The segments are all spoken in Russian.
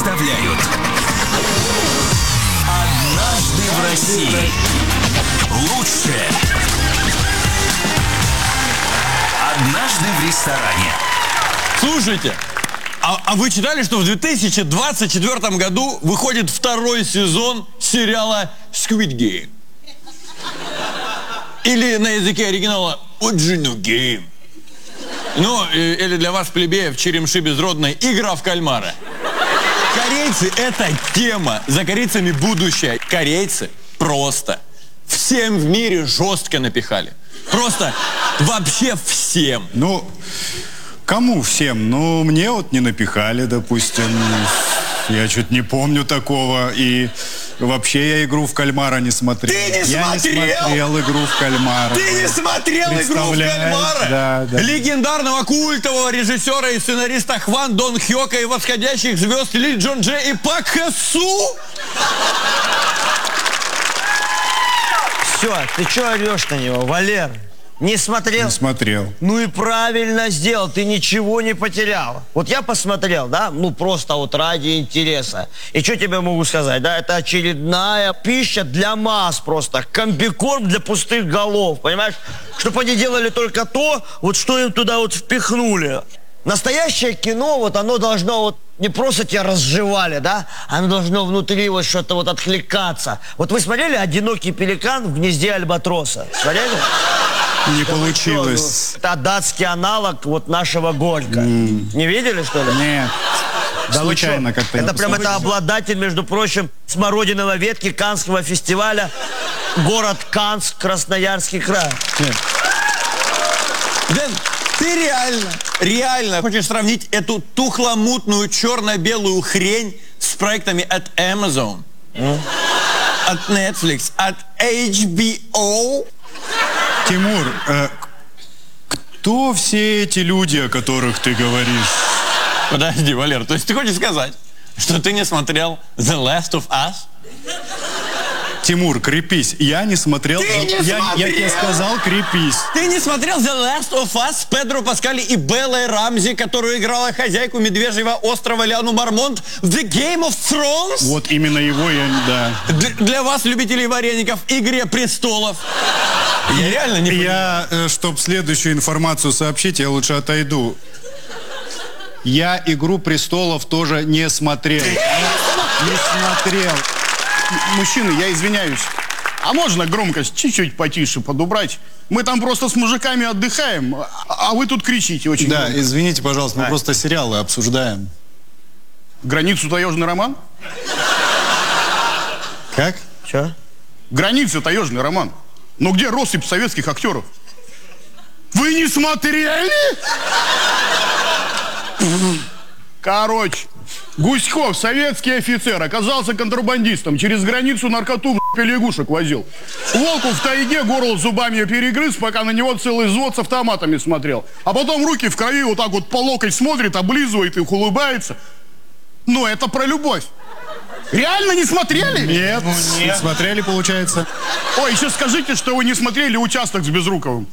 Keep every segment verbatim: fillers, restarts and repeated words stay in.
представляют «Однажды в России». Лучшее. Однажды в ресторане. Слушайте, а, а вы читали, что в две тысячи двадцать четвёртом году выходит второй сезон сериала Squid Game? Или на языке оригинала Original Game. Ну, или для вас, плебеев, черемши безродной, игра в кальмара. Корейцы — это тема. За корейцами будущее. Корейцы просто всем в мире жестко напихали. Просто вообще всем. Ну, кому всем? Ну, мне вот не напихали, допустим. Я что-то не помню такого. И вообще я игру в кальмара не смотрел. Ты не я смотрел? не смотрел игру в кальмара. Ты не смотрел игру в кальмара? Да, да. Легендарного культового режиссера и сценариста Хван Дон Хёка и восходящих звезд Ли Джон Дже и Пак Хэ Су? Все, ты что орешь на него, Валер? Не смотрел? Не смотрел. Ну и правильно сделал, ты ничего не потерял. Вот я посмотрел, да, ну просто вот ради интереса. И что тебе могу сказать, да, это очередная пища для масс просто. Комбикорм для пустых голов, понимаешь? Чтобы они делали только то, вот что им туда вот впихнули. Настоящее кино, вот оно должно вот не просто тебя разжевали, да, оно должно внутри вот что-то вот откликаться. Вот вы смотрели «Одинокий пеликан в гнезде альбатроса»? Смотрели? Не Да получилось. Ну, это датский аналог вот нашего Горько. Mm. Не видели, что ли? Нет. Да Случайно как-то. Это прям это обладатель, между прочим, смородиновой ветки Каннского фестиваля. Город Канск, Красноярский край. Нет. Дэн, ты реально, реально хочешь сравнить эту тухломутную черно-белую хрень с проектами от Amazon, mm? от Netflix, от эйч би о? Тимур, э, кто все эти люди, о которых ты говоришь? Подожди, Валер, то есть ты хочешь сказать, что ты не смотрел The Last of Us? Тимур, крепись. Я не смотрел. Ты не я, смотрел? я тебе сказал, крепись. Ты не смотрел The Last of Us с Педро Паскали и Беллой Рамзи, которую играла хозяйку Медвежьего острова Лиану Мармонт в The Game of Thrones? Вот именно его я, да. Для, для вас, любителей вареников, Игре престолов. Я реально не понимаю. Я, э, чтобы следующую информацию сообщить, я лучше отойду. Я «Игру престолов» тоже не смотрел. Не смотрел. Мужчины, я извиняюсь. А можно громкость чуть-чуть потише подубрать? Мы там просто с мужиками отдыхаем, а вы тут кричите очень Да, громко. извините, пожалуйста, мы а. просто сериалы обсуждаем. Границу таежный роман? Как? Че? Граница таежный роман. Но где россыпь советских актеров? Вы не смотрели? Короче, Гуськов, советский офицер, оказался контрабандистом. Через границу наркоту в лягушек возил. Волку в тайге горло зубами перегрыз, пока на него целый взвод с автоматами смотрел. А потом руки в крови вот так вот по локоть смотрит, облизывает их, улыбается. Ну, это про любовь. Реально не смотрели? Нет, ну, нет. Смотрели, получается. Ой, еще скажите, что вы не смотрели «Участок» с Безруковым.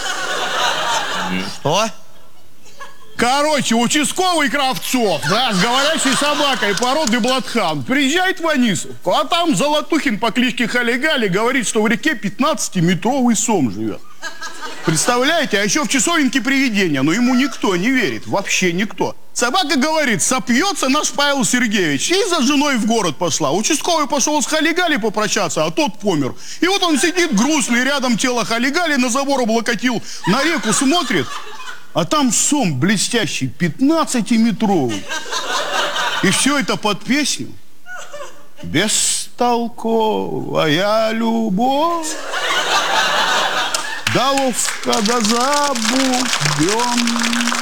Что? Короче, участковый Кравцов, да, с говорящей собакой породы Бладхан, приезжает в Анисовку, а там Золотухин по кличке Хали-Гали говорит, что в реке пятнадцатиметровый сом живет. Представляете, а еще в часовенке привидения, но ему никто не верит, вообще никто. Собака говорит, сопьется наш Павел Сергеевич, и за женой в город пошла. Участковый пошел с Хали-Гали попрощаться, а тот помер. И вот он сидит грустный, рядом тело Хали-Гали на забор облокотил, на реку смотрит. А там сом блестящий, пятнадцатиметровый. И все это под песню. Бестолковая любовь, да ловко да забудем.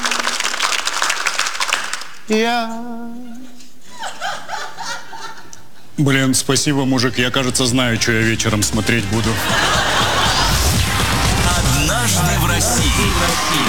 Я... Блин, спасибо, мужик. Я, кажется, знаю, что я вечером смотреть буду. «Однажды в России».